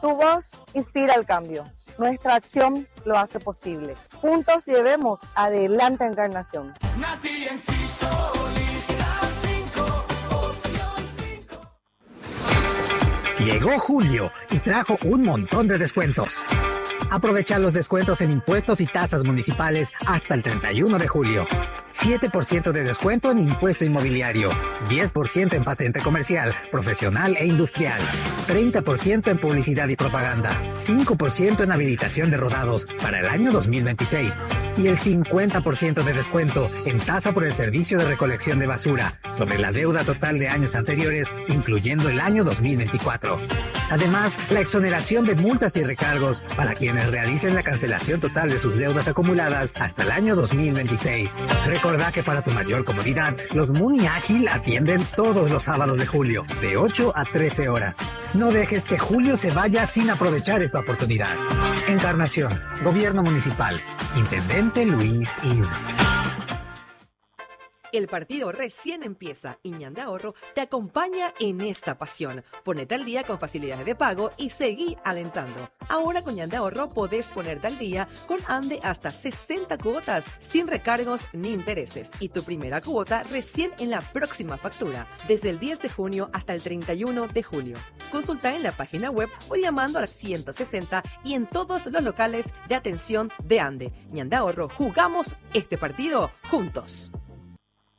Tu voz inspira el cambio. Nuestra acción lo hace posible. Juntos llevemos adelante a Encarnación. Nati Enciso, lista 5, opción 5. Llegó julio y trajo un montón de descuentos. Aprovecha los descuentos en impuestos y tasas municipales hasta el 31 de julio. 7% de descuento en impuesto inmobiliario, 10% en patente comercial, profesional e industrial, 30% en publicidad y propaganda, 5% en habilitación de rodados para el año 2026 y el 50% de descuento en tasa por el servicio de recolección de basura sobre la deuda total de años anteriores, incluyendo el año 2024. Además, la exoneración de multas y recargos para quienes realicen la cancelación total de sus deudas acumuladas hasta el año 2026. Recordá que para tu mayor comodidad, los Muni Ágil atienden todos los sábados de julio, de 8 a 13 horas. No dejes que julio se vaya sin aprovechar esta oportunidad. Encarnación, Gobierno Municipal, Intendente Luis Id. El partido recién empieza y Ñandé Ahorro te acompaña en esta pasión. Ponete al día con facilidades de pago y seguí alentando. Ahora con Ñandé Ahorro podés ponerte al día con Ande hasta 60 cuotas sin recargos ni intereses. Y tu primera cuota recién en la próxima factura, desde el 10 de junio hasta el 31 de julio. Consulta en la página web o llamando al 160 y en todos los locales de atención de Ande. Ñandé Ahorro, jugamos este partido juntos.